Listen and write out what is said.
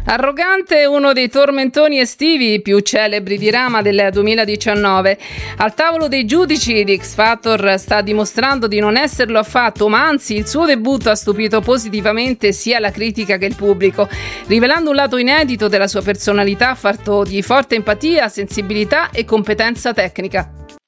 Arrogante è uno dei tormentoni estivi più celebri di Rama del 2019. Al tavolo dei giudici di X Factor sta dimostrando di non esserlo affatto, ma anzi il suo debutto ha stupito positivamente sia la critica che il pubblico, rivelando un lato inedito della sua personalità fatto di forte empatia, sensibilità e competenza tecnica.